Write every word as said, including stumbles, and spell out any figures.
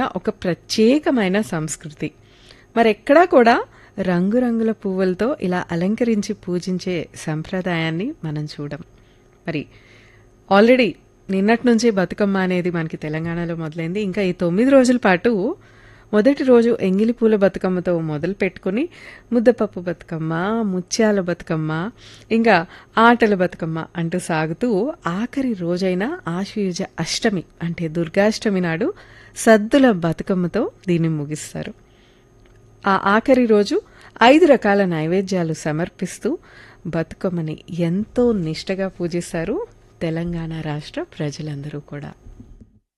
ఒక ప్రత్యేకమైన సంస్కృతి. మరెక్కడా కూడా రంగురంగుల పువ్వులతో ఇలా అలంకరించి పూజించే సంప్రదాయాన్ని మనం చూడం. మరి ఆల్రెడీ నిన్నటి నుంచే బతుకమ్మ అనేది మనకి తెలంగాణలో మొదలైంది. ఇంకా ఈ తొమ్మిది రోజుల పాటు మొదటి రోజు ఎంగిలి పూల బతుకమ్మతో మొదలు పెట్టుకుని ముద్దపప్పు బతుకమ్మ, ముత్యాల బతుకమ్మ, ఇంకా ఆటల బతుకమ్మ అంటూ సాగుతూ ఆఖరి రోజైన ఆశ్వయుజ అష్టమి అంటే దుర్గాష్టమి నాడు సద్దుల బతుకమ్మతో దీన్ని ముగిస్తారు. ఆ ఆఖరి రోజు ఐదు రకాల నైవేద్యాలు సమర్పిస్తూ బతుకమ్మని ఎంతో నిష్టగా పూజిస్తారు తెలంగాణ రాష్ట్ర ప్రజలందరూ కూడా.